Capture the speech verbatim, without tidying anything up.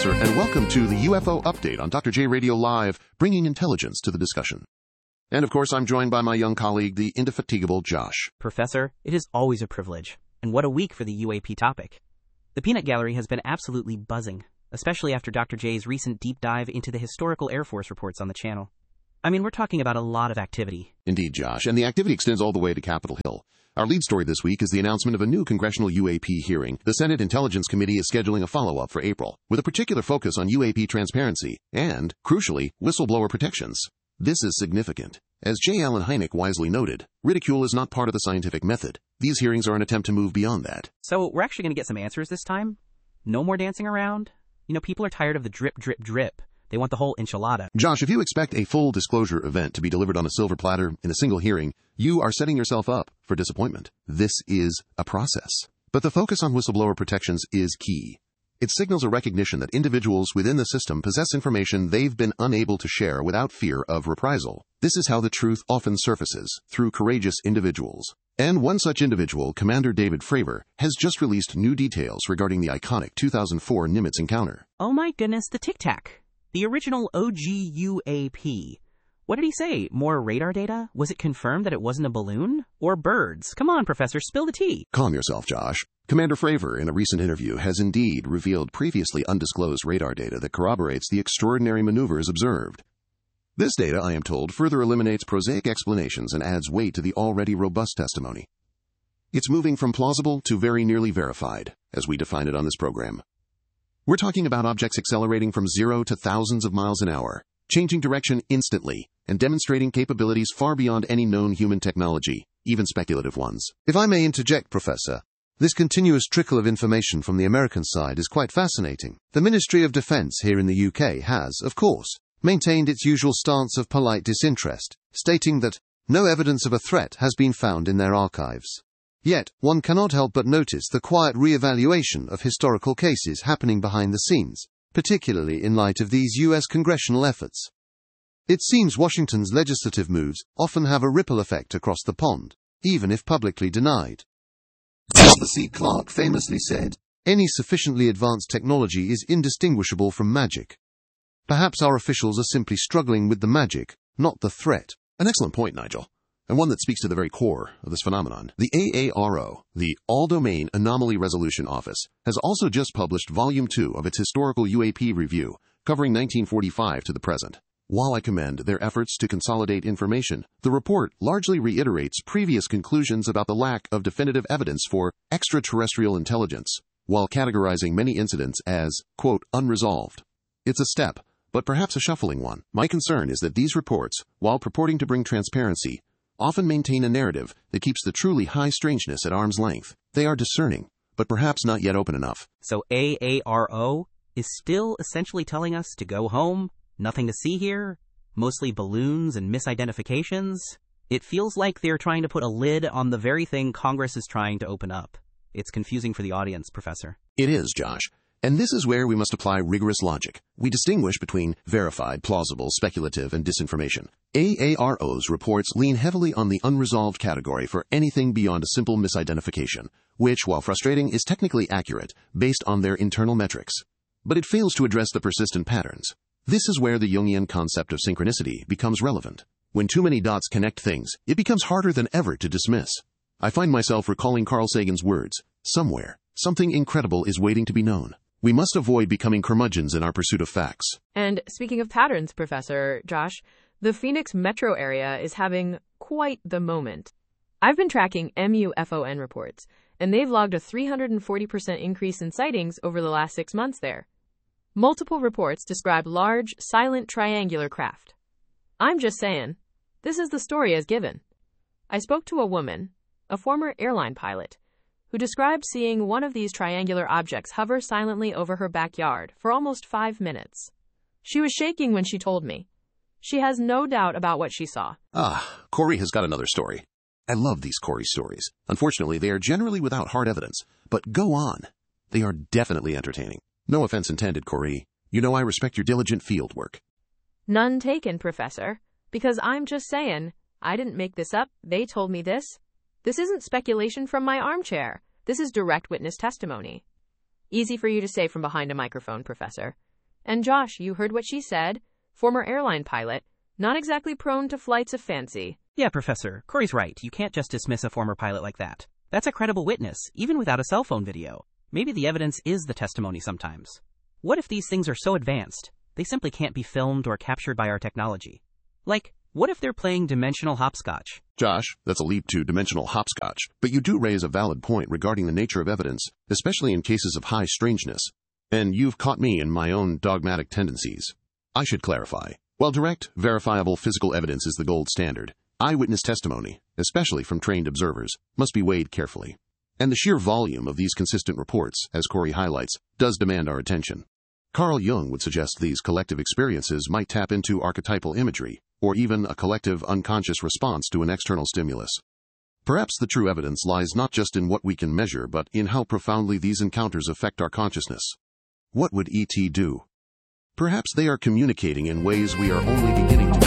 Professor, and welcome to the U F O Update on Doctor J Radio Live, bringing intelligence to the discussion. And of course, I'm joined by my young colleague, the indefatigable Josh. Professor, it is always a privilege. And what a week for the U A P topic. The Peanut Gallery has been absolutely buzzing, especially after Doctor J's recent deep dive into the historical Air Force reports on the channel. I mean, we're talking about a lot of activity. Indeed, Josh, and the activity extends all the way to Capitol Hill. Our lead story this week is the announcement of a new congressional U A P hearing. The Senate Intelligence Committee is scheduling a follow-up for April, with a particular focus on U A P transparency and, crucially, whistleblower protections. This is significant. As J. Allen Hynek wisely noted, ridicule is not part of the scientific method. These hearings are an attempt to move beyond that. So we're actually going to get some answers this time? No more dancing around? You know, people are tired of the drip, drip, drip. They want the whole enchilada. Josh, if you expect a full disclosure event to be delivered on a silver platter in a single hearing, you are setting yourself up for disappointment. This is a process. But the focus on whistleblower protections is key. It signals a recognition that individuals within the system possess information they've been unable to share without fear of reprisal. This is how the truth often surfaces, through courageous individuals. And one such individual, Commander David Fravor, has just released new details regarding the iconic two thousand four Nimitz encounter. Oh my goodness, the Tic Tac. The original O G U A P. What did he say? More radar data? Was it confirmed that it wasn't a balloon? Or birds? Come on, Professor, spill the tea. Calm yourself, Josh. Commander Fravor, in a recent interview, has indeed revealed previously undisclosed radar data that corroborates the extraordinary maneuvers observed. This data, I am told, further eliminates prosaic explanations and adds weight to the already robust testimony. It's moving from plausible to very nearly verified, as we define it on this program. We're talking about objects accelerating from zero to thousands of miles an hour, changing direction instantly, and demonstrating capabilities far beyond any known human technology, even speculative ones. If I may interject, Professor, this continuous trickle of information from the American side is quite fascinating. The Ministry of Defense here in the U K has, of course, maintained its usual stance of polite disinterest, stating that no evidence of a threat has been found in their archives. Yet, one cannot help but notice the quiet re-evaluation of historical cases happening behind the scenes, particularly in light of these U S congressional efforts. It seems Washington's legislative moves often have a ripple effect across the pond, even if publicly denied. Arthur C. Clarke famously said, "Any sufficiently advanced technology is indistinguishable from magic." Perhaps our officials are simply struggling with the magic, not the threat. An excellent point, Nigel. And one that speaks to the very core of this phenomenon. The A A R O, the All-Domain Anomaly Resolution Office, has also just published Volume two of its historical U A P review, covering nineteen forty-five to the present. While I commend their efforts to consolidate information, the report largely reiterates previous conclusions about the lack of definitive evidence for extraterrestrial intelligence, while categorizing many incidents as, quote, unresolved. It's a step, but perhaps a shuffling one. My concern is that these reports, while purporting to bring transparency, often maintain a narrative that keeps the truly high strangeness at arm's length. They are discerning, but perhaps not yet open enough. So A A R O is still essentially telling us to go home, nothing to see here, mostly balloons and misidentifications. It feels like they're trying to put a lid on the very thing Congress is trying to open up. It's confusing for the audience, Professor. It is, Josh. And this is where we must apply rigorous logic. We distinguish between verified, plausible, speculative, and disinformation. A A R O's reports lean heavily on the unresolved category for anything beyond a simple misidentification, which, while frustrating, is technically accurate based on their internal metrics. But it fails to address the persistent patterns. This is where the Jungian concept of synchronicity becomes relevant. When too many dots connect things, it becomes harder than ever to dismiss. I find myself recalling Carl Sagan's words, "Somewhere, something incredible is waiting to be known." We must avoid becoming curmudgeons in our pursuit of facts. And speaking of patterns, Professor Josh, the Phoenix metro area is having quite the moment. I've been tracking M U F O N reports, and they've logged a three hundred forty percent increase in sightings over the last six months there. Multiple reports describe large, silent triangular craft. I'm just saying, this is the story as given. I spoke to a woman, a former airline pilot, who described seeing one of these triangular objects hover silently over her backyard for almost five minutes. She was shaking when she told me. She has no doubt about what she saw. Ah, Corey has got another story. I love these Corey stories. Unfortunately, they are generally without hard evidence, but go on. They are definitely entertaining. No offense intended, Corey. You know I respect your diligent field work. None taken, Professor, because I'm just saying, I didn't make this up, they told me this. This isn't speculation from my armchair. This is direct witness testimony. Easy for you to say from behind a microphone, Professor. And Josh, you heard what she said. Former airline pilot, not exactly prone to flights of fancy. Yeah, Professor, Corey's right. You can't just dismiss a former pilot like that. That's a credible witness, even without a cell phone video. Maybe the evidence is the testimony sometimes. What if these things are so advanced, they simply can't be filmed or captured by our technology? Like, what if they're playing dimensional hopscotch? Josh, that's a leap to dimensional hopscotch, but you do raise a valid point regarding the nature of evidence, especially in cases of high strangeness. And you've caught me in my own dogmatic tendencies. I should clarify. While direct, verifiable physical evidence is the gold standard, eyewitness testimony, especially from trained observers, must be weighed carefully. And the sheer volume of these consistent reports, as Corey highlights, does demand our attention. Carl Jung would suggest these collective experiences might tap into archetypal imagery, or even a collective unconscious response to an external stimulus. Perhaps the true evidence lies not just in what we can measure, but in how profoundly these encounters affect our consciousness. What would E T do? Perhaps they are communicating in ways we are only beginning to